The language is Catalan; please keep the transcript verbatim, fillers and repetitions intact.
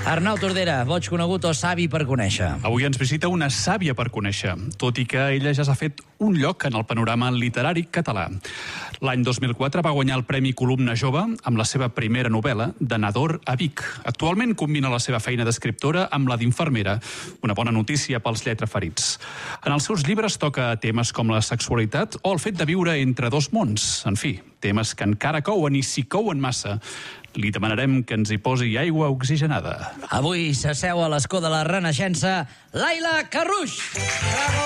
Arnau Tordera, boig conegut o savi per conèixer? Avui ens visita una sàvia per conèixer, tot i que ella ja s'ha fet un lloc en el panorama literari català. L'any dos mil quatre va guanyar el Premi Columna Jove amb la seva primera novel·la, De Nador a Vic. Actualment combina la seva feina d'escriptora amb la d'infermera, una bona notícia pels lletraferits. En els seus llibres toca temes com la sexualitat o el fet de viure entre dos mons. En fi, temes que encara couen i si couen massa, li demanarem que ens hi posi aigua oxigenada. Avui s'asseu a l'escó de la Renaixença Laila Carruix. Bravo!